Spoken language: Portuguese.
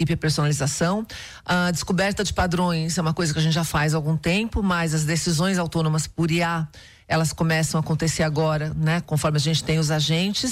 hiperpersonalização. A descoberta de padrões é uma coisa que a gente já faz há algum tempo, mas as decisões autônomas por IA, elas começam a acontecer agora, né? Conforme a gente tem os agentes.